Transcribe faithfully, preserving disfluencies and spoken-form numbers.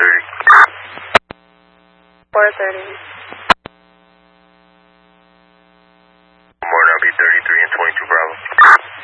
thirty. four thirty. More, I'll be thirty-three and twenty-two Bravo.